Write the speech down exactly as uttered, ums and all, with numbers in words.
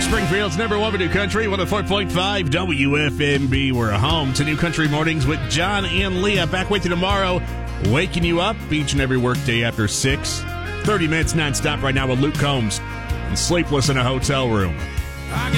Springfield's number one for New Country, one oh four point five W F M B. We're home to New Country Mornings with John and Leah. Back with you tomorrow, waking you up each and every workday after six. thirty minutes nonstop right now with Luke Combs and Sleepless in a Hotel Room.